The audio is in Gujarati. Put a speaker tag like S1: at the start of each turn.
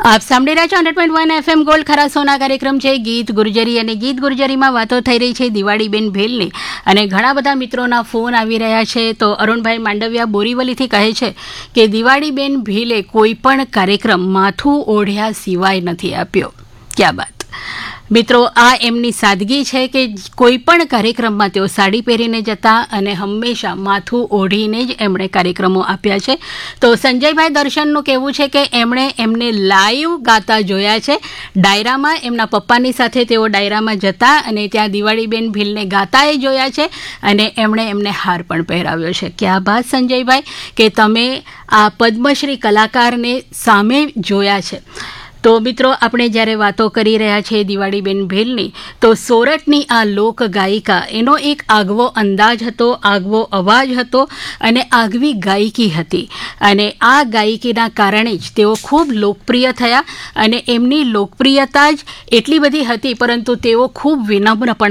S1: આપ સાંભળી રહ્યા છો 100.1 FM ગોલ્ડ ખરા સોના કાર્યક્રમ છે ગીત ગુર્જરી અને ગીત ગુર્જરીમાં વાતો થઈ રહી છે દિવાળીબેન ભેલની અને ઘણા બધા મિત્રોના ફોન આવી રહ્યા છે. તો અરુણભાઈ માંડવિયા બોરીવલીથી કહે છે કે દિવાળીબેન ભીલે કોઈ પણ કાર્યક્રમ માથું ઓઢ્યા સિવાય નથી આપ્યો. ક્યાં બાત મિત્રો, આ એમની સાદગી છે કે કોઈ પણ કાર્યક્રમમાં તેઓ સાડી પહેરીને જતા અને હંમેશા માથું ઓઢીને જ એમણે કાર્યક્રમો આપ્યા છે. તો સંજયભાઈ દર્શનનું કહેવું છે કે એમણે એમને લાઈવ ગાતા જોયા છે. ડાયરામાં એમના પપ્પાની સાથે તેઓ ડાયરામાં જતા અને ત્યાં દિવાળીબેન ભીલને ગાતાએ જોયા છે અને એમણે એમને હાર પણ પહેરાવ્યો છે. ક્યાં બાત સંજયભાઈ કે તમે આ પદ્મશ્રી કલાકારને સામે જોયા છે. તો મિત્રો, આપણે જ્યારે વાતો કરી રહ્યા છીએ દિવાળીબેન ભેલની, તો સોરઠની આ લોક ગાયિકા, એનો એક આગવો અંદાજ હતો, આગવો અવાજ હતો અને આગવી ગાયકી હતી. અને આ ગાયકીના કારણે જ તેઓ ખૂબ લોકપ્રિય થયા અને એમની લોકપ્રિયતા જ એટલી બધી હતી, પરંતુ તેઓ ખૂબ વિનમ્ર પણ